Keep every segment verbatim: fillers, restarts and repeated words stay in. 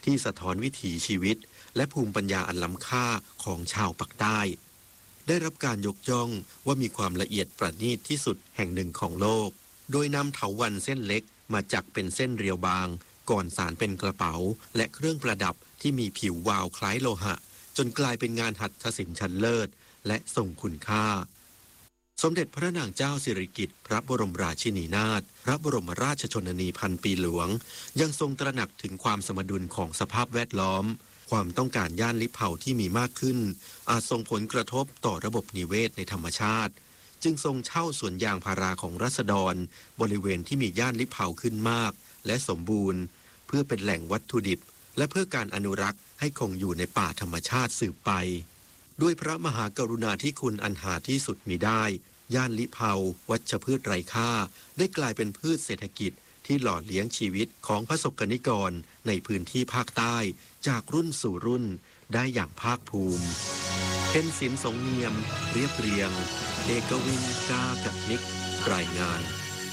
ที่สะท้อนวิถีชีวิตและภูมิปัญญาอันล้ำค่าของชาวปากใต้ได้รับการยกย่องว่ามีความละเอียดประณีตที่สุดแห่งหนึ่งของโลกโดยนำเถาวัลย์เส้นเล็กมาจักเป็นเส้นเรียวบางก่อนสานเป็นกระเป๋าและเครื่องประดับที่มีผิววาวคล้ายโลหะจนกลายเป็นงานหัตถศิลป์ชั้นเลิศและทรงคุณค่าสมเด็จพระนางเจ้าสิริกิติ์พระบรมราชินีนาถพระบรมราชชนนีพันปีหลวงยังทรงตระหนักถึงความสมดุลของสภาพแวดล้อมความต้องการย่านลิเผาที่มีมากขึ้นอาจส่งผลกระทบต่อระบบนิเวศในธรรมชาติจึงทรงเช่าสวนยางพาราของราษฎรบริเวณที่มีย่านลิเผาขึ้นมากและสมบูรณ์เพื่อเป็นแหล่งวัตถุดิบและเพื่อการอนุรักษ์ให้คงอยู่ในป่าธรรมชาติสืบไปด้วยพระมหากรุณาธิคุณอันหาที่สุดมิได้ย่านลิเผาวัชพืชไร้ค่าได้กลายเป็นพืชเศรษฐกิจที่หล่อเลี้ยงชีวิตของประสบกนิกรในพื้นที่ภาคใต้จากรุ่นสู่รุ่นได้อย่างภาคภูมิเป็นศิลป์สงเนียมเรียบเรียงเอกวินกากับนิกรายงาน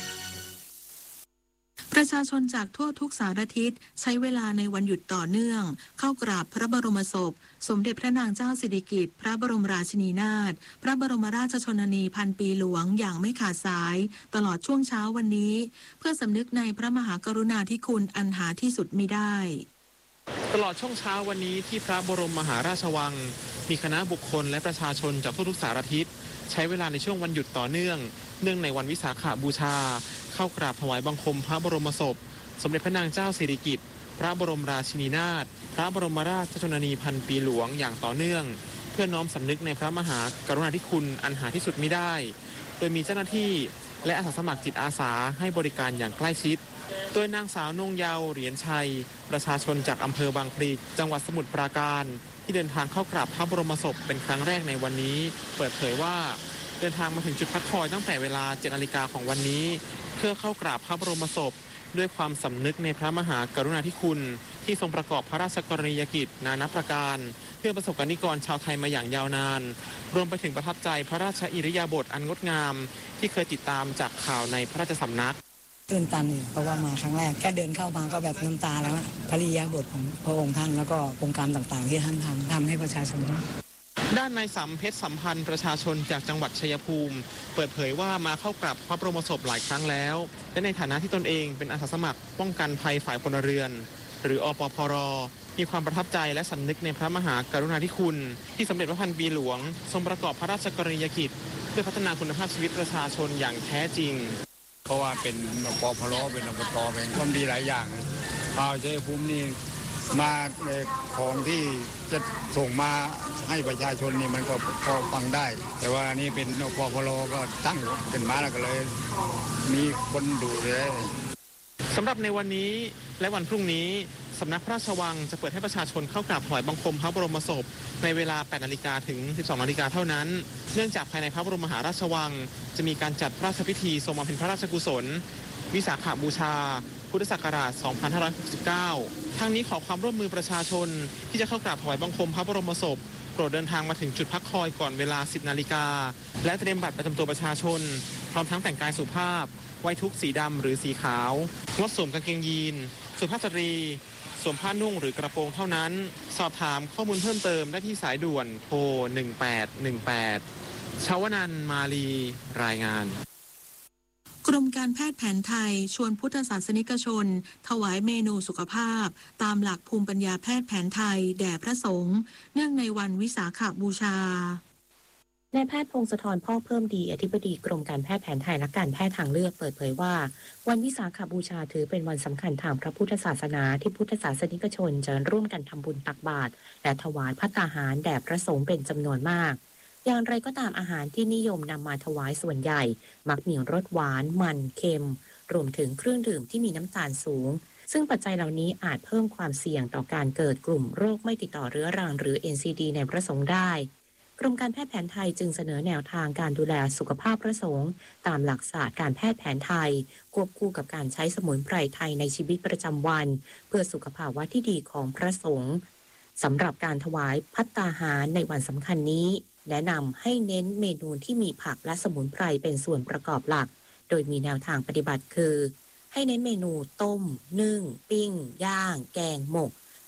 ประชาชนจากทั่วทุกสารทิศใช้เวลาในวันหยุดต่อเนื่องเข้ากราบพระบรมศพสมเด็จพระนางเจ้าสิริกิติ์พระบรมราชินีนาถพระบรมราชชนนีพันปีหลวงอย่างไม่ขาดสายตลอดช่วงเช้าวันนี้เพื่อสำนึกในพระมหากรุณาธิคุณอันหาที่สุดมิได้ตลอดช่วงเช้าวันนี้ที่พระบรมมหาราชวังมีคณะบุคคลและประชาชนจากทั่วทุกสารทิศใช้เวลาในช่วงวันหยุดต่อเนื่องเนื่องในวันวิสาขบูชาเข้ากราบถวายบังคมพระบรมศพสมเด็จพระนางเจ้าสิริกิติ์พระบรมราชินีนาถพระบรมราชชนนีพันปีหลวงอย่างต่อเนื่องเพื่อน้อมสำนึกในพระมหากรุณาธิคุณอันหาที่สุดมิได้โดยมีเจ้าหน้าที่และอาสาสมัครจิตอาสาให้บริการอย่างใกล้ชิดโดยนางสาวนงเยาว์เหรียญชัยประชาชนจากอำเภอบางพลีจังหวัดสมุทรปราการที่เดินทางเข้ากราบพระบรมศพเป็นครั้งแรกในวันนี้เปิดเผยว่าเดินทางมาถึงจุดพักคอยตั้งแต่เวลาเจ็ดนาฬิกาของวันนี้เพื่อเข้ากราบพระบรมศพด้วยความสำนึกในพระมหากรุณาธิคุณที่ทรงประกอบพระราชกรณียกิจนานับประการเพื่อประสบกนิกรชาวไทยมาอย่างยาวนานรวมไปถึงประทับใจพระราชอิริยาบถอันงดงามที่เคยติดตามจากข่าวในพระราชสำนักตื่นตันเพราะว่ามาครั้งแรกแค่เดินเข้ามาก็แบบน้ำตาแล้วพระอิริยาบถของพระองค์ท่านแล้วก็โครงการต่างๆที่ท่านทำทำให้ประชาชนด้านนายสัมเพชรสัมพันธ์ประชาชนจากจังหวัดชัยภูมิเปิดเผยว่ามาเข้ากราบพระบรมศพหลายครั้งแล้วและในฐานะที่ตนเองเป็นอาสาสมัครป้องกันภัยฝ่ายพลเรือนหรืออปพรมีความประทับใจและสำนึกในพระมหากรุณาธิคุณที่สมเด็จพระพันปีหลวงทรงประกอบพระราชกรณียกิจเพื่อพัฒนาคุณภาพชีวิตประชาชนอย่างแท้จริงเพราะว่าเป็นอปพรเป็นอบตเป็นความดีหลายอย่างชาวชัยภูมินี่มาในของที่จะส่งมาให้ประชาชนนี่มันก็พอฟังได้แต่ว่านี่เป็นอปพรก็ตั้งเป็นมาแล้วก็เลยมีคนดูแลสำหรับในวันนี้และวันพรุ่งนี้สำนักพระราชวังจะเปิดให้ประชาชนเข้ากราบถวายบังคมพระบรมศพในเวลาแปดนาฬิกาถึงสิบสองนาฬิกาเท่านั้นเนื่องจากภายในพระบรมมหาราชวังจะมีการจัดพระราชพิธีทรงบำเพ็ญพระราชกุศลวิสาขบูชาพุทธศักราชสองพันห้าร้อยหกสิบเก้าทางนี้ขอความร่วมมือประชาชนที่จะเข้ากราบถวายบังคมพระบรมศพโปรดเดินทางมาถึงจุดพักคอยก่อนเวลาสิบนาฬิกาและเตรียมบัตรประจำตัวประชาชนพร้อมทั้งแต่งกายสุภาพไว้ทุกสีดำหรือสีขาวงดสวมกางเกงยีนสุภาพสตรีสวมผ้านุ่งหรือกระโปรงเท่านั้นสอบถามข้อมูลเพิ่มเติมได้ที่สายด่วนโทรหนึ่งแปดหนึ่งแปดชาวนันท์มาลีรายงานกรมการแพทย์แผนไทยชวนพุทธศาสนิกชนถวายเมนูสุขภาพตามหลักภูมิปัญญาแพทย์แผนไทยแด่พระสงฆ์เนื่องในวันวิสาขบูชานายแพทย์พงศธรพ่อเพิ่มดีอธิบดีกรมการแพทย์แผนไทยและการแพทย์ทางเลือกเปิดเผยว่าวันวิสาขบูชาถือเป็นวันสำคัญทางพระพุทธศาสนาที่พุทธศาสนิกชนจะร่วมกันทำบุญตักบาตรและถวายภัตตาหารแด่พระสงฆ์เป็นจำนวนมากอย่างไรก็ตามอาหารที่นิยมนำมาถวายส่วนใหญ่มักมีรสหวานมันเค็มรวมถึงเครื่องดื่มที่มีน้ำตาลสูงซึ่งปัจจัยเหล่านี้อาจเพิ่มความเสี่ยงต่อการเกิดกลุ่มโรคไม่ติดต่อเรื้อรังหรือ เอ็น ซี ดี ในพระสงฆ์ได้กรมการแพทย์แผนไทยจึงเสนอแนวทางการดูแลสุขภาพพระสงฆ์ตามหลักศาสตร์การแพทย์แผนไทยควบคู่กับการใช้สมุนไพรไทยในชีวิตประจำวันเพื่อสุขภาวะที่ดีของพระสงฆ์สำหรับการถวายภัตตาหารในวันสำคัญนี้แนะนำให้เน้นเมนูที่มีผักและสมุนไพรเป็นส่วนประกอบหลักโดยมีแนวทางปฏิบัติคือให้เน้นเมนูต้มนึ่งปิ้งย่างแกงหมก